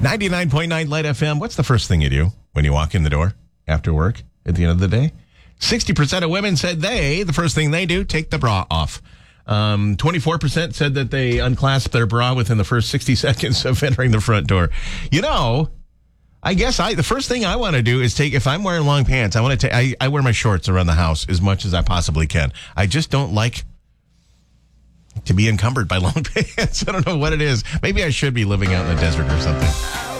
99.9 Light FM. What's the first thing you do when you walk in the door after work at the end of the day? 60% of women said the first thing they do, take the bra off. 24% said that they unclasp their bra within the first 60 seconds of entering the front door. You know, I guess the first thing I want to do is if I'm wearing long pants, I wear my shorts around the house as much as I possibly can. I just don't like to be encumbered by long pants. I don't know what it is. Maybe I should be living out in the desert or something.